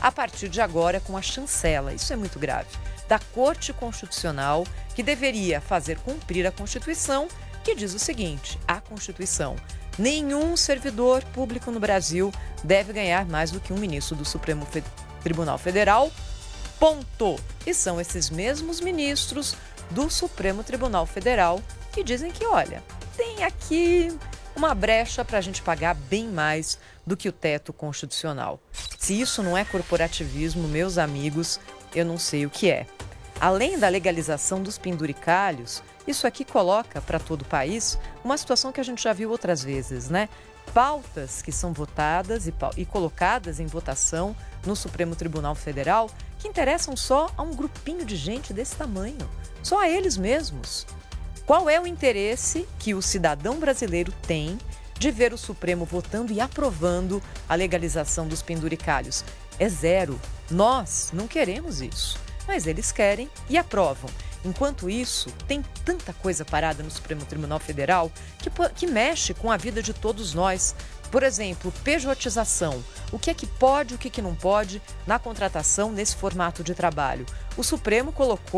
a partir de agora com a chancela, isso é muito grave, da Corte Constitucional, que deveria fazer cumprir a Constituição, que diz o seguinte: a Constituição: nenhum servidor público no Brasil deve ganhar mais do que um ministro do Supremo Tribunal Federal, ponto. E são esses mesmos ministros do Supremo Tribunal Federal que dizem que, olha, tem aqui uma brecha para a gente pagar bem mais do que o teto constitucional. Se isso não é corporativismo, meus amigos, eu não sei o que é. Além da legalização dos penduricalhos, isso aqui coloca para todo o país uma situação que a gente já viu outras vezes, né? Pautas que são votadas e colocadas em votação no Supremo Tribunal Federal que interessam só a um grupinho de gente desse tamanho, só a eles mesmos. Qual é o interesse que o cidadão brasileiro tem de ver o Supremo votando e aprovando a legalização dos penduricalhos? É zero. Nós não queremos isso, mas eles querem e aprovam. Enquanto isso, tem tanta coisa parada no Supremo Tribunal Federal que mexe com a vida de todos nós. Por exemplo, pejotização. O que é que pode, o que é que não pode na contratação nesse formato de trabalho? O Supremo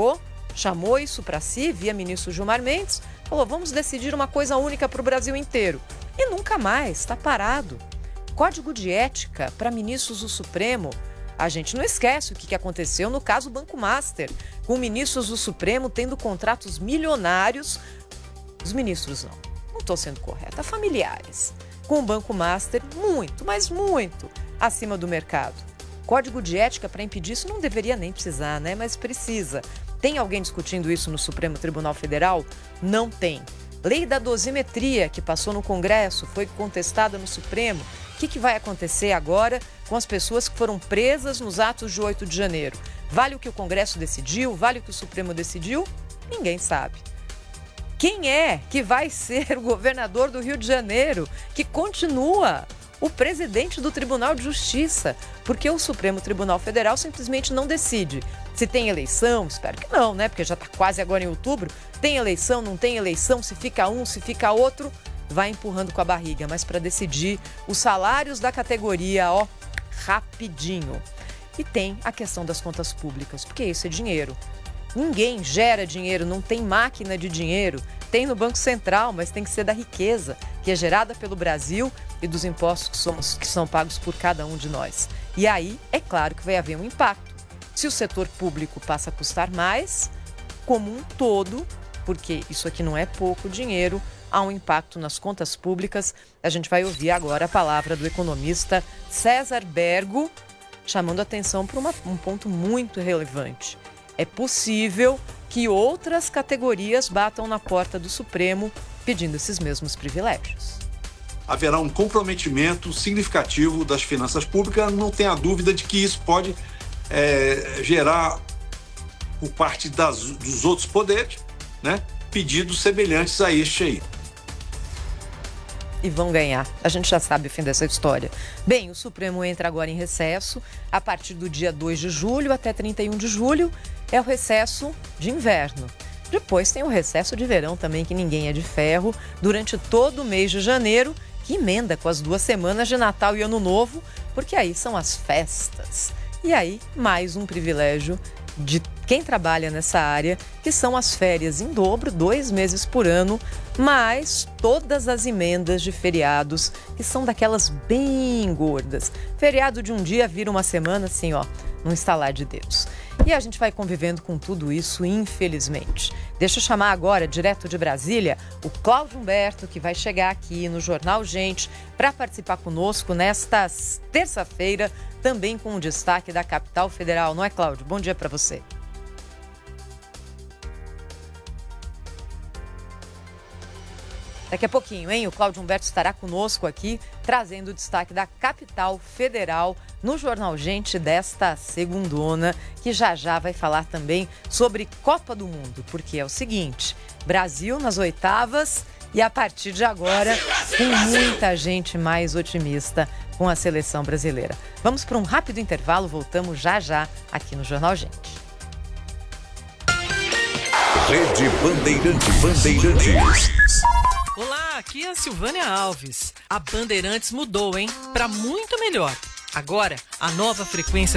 chamou isso para si, via ministro Gilmar Mendes, falou: vamos decidir uma coisa única para o Brasil inteiro. E nunca mais, está parado. Código de ética para ministros do Supremo. A gente não esquece o que aconteceu no caso Banco Master, com ministros do Supremo tendo contratos milionários. Os ministros não estou sendo correta, familiares, com o Banco Master muito, mas muito acima do mercado. Código de ética para impedir isso não deveria nem precisar, né? Mas precisa. Tem alguém discutindo isso no Supremo Tribunal Federal? Não tem. Lei da dosimetria, que passou no Congresso, foi contestada no Supremo. O que vai acontecer agora com as pessoas que foram presas nos atos de 8 de janeiro? Vale o que o Congresso decidiu? Vale o que o Supremo decidiu? Ninguém sabe. Quem é que vai ser o governador do Rio de Janeiro, que continua o presidente do Tribunal de Justiça? Porque o Supremo Tribunal Federal simplesmente não decide. Se tem eleição, espero que não, né? Porque já está quase agora em outubro. Tem eleição, não tem eleição, se fica um, se fica outro, vai empurrando com a barriga. Mas para decidir os salários da categoria, rapidinho. E tem a questão das contas públicas, porque isso é dinheiro. Ninguém gera dinheiro, não tem máquina de dinheiro. Tem no Banco Central, mas tem que ser da riqueza, que é gerada pelo Brasil e dos impostos que são pagos por cada um de nós. E aí, é claro que vai haver um impacto. Se o setor público passa a custar mais, como um todo, porque isso aqui não é pouco dinheiro, há um impacto nas contas públicas. A gente vai ouvir agora a palavra do economista César Bergo, chamando a atenção para um ponto muito relevante. É possível que outras categorias batam na porta do Supremo pedindo esses mesmos privilégios. Haverá um comprometimento significativo das finanças públicas, não tenha dúvida de que isso pode gerar, por parte dos outros poderes, né, pedidos semelhantes a este aí. E vão ganhar. A gente já sabe o fim dessa história. Bem, o Supremo entra agora em recesso. A partir do dia 2 de julho até 31 de julho é o recesso de inverno. Depois tem o recesso de verão também, que ninguém é de ferro, durante todo o mês de janeiro, que emenda com as 2 semanas de Natal e Ano Novo, porque aí são as festas. E aí, mais um privilégio de quem trabalha nessa área, que são as férias em dobro, 2 meses por ano, mais todas as emendas de feriados, que são daquelas bem gordas. Feriado de um dia vira uma semana, assim, num estalar de dedos. E a gente vai convivendo com tudo isso, infelizmente. Deixa eu chamar agora, direto de Brasília, o Cláudio Humberto, que vai chegar aqui no Jornal Gente para participar conosco nesta terça-feira, também com o destaque da Capital Federal. Não é, Cláudio? Bom dia para você. Daqui a pouquinho, hein? O Cláudio Humberto estará conosco aqui, trazendo o destaque da Capital Federal no Jornal Gente desta segundona, que já vai falar também sobre Copa do Mundo, porque é o seguinte: Brasil nas oitavas e a partir de agora tem muita gente mais otimista com a seleção brasileira. Vamos para um rápido intervalo, voltamos já aqui no Jornal Gente. Rede Bandeirantes. Olá, aqui é a Silvânia Alves. A Bandeirantes mudou, hein? Para muito melhor. Agora, a nova frequência